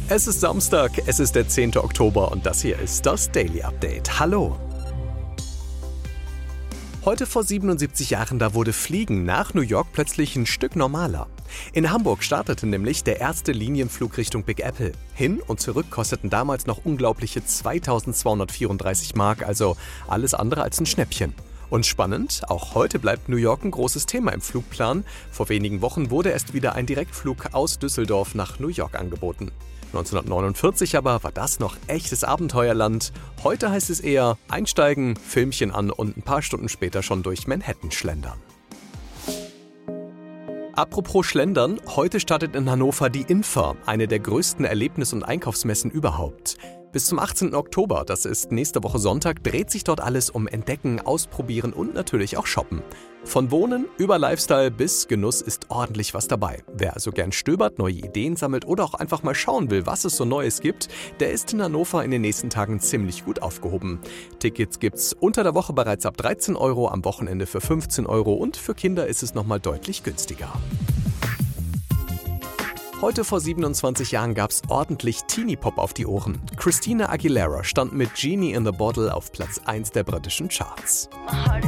Es ist Samstag, es ist der 10. Oktober und das hier ist das Daily Update. Hallo! Heute vor 77 Jahren, da wurde Fliegen nach New York plötzlich ein Stück normaler. In Hamburg startete nämlich der erste Linienflug Richtung Big Apple. Hin und zurück kosteten damals noch unglaubliche 2234 Mark, also alles andere als ein Schnäppchen. Und spannend, auch heute bleibt New York ein großes Thema im Flugplan. Vor wenigen Wochen wurde erst wieder ein Direktflug aus Düsseldorf nach New York angeboten. 1949 aber war das noch echtes Abenteuerland. Heute heißt es eher einsteigen, Filmchen an und ein paar Stunden später schon durch Manhattan schlendern. Apropos Schlendern, heute startet in Hannover die INFA, eine der größten Erlebnis- und Einkaufsmessen überhaupt. Bis zum 18. Oktober, das ist nächste Woche Sonntag, dreht sich dort alles um Entdecken, Ausprobieren und natürlich auch Shoppen. Von Wohnen über Lifestyle bis Genuss ist ordentlich was dabei. Wer also gern stöbert, neue Ideen sammelt oder auch einfach mal schauen will, was es so Neues gibt, der ist in Hannover in den nächsten Tagen ziemlich gut aufgehoben. Tickets gibt's unter der Woche bereits ab 13 €, am Wochenende für 15 € und für Kinder ist es nochmal deutlich günstiger. Heute vor 27 Jahren gab's ordentlich Teenie-Pop auf die Ohren. Christina Aguilera stand mit Genie in the Bottle auf Platz 1 der britischen Charts. My heart